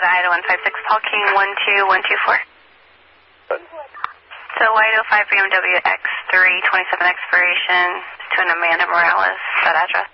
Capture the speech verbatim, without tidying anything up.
Nevada, Idaho one five six, Paul King one two one two four. So White oh five B M W X three twenty-seven expiration to an Amanda Morales, that address.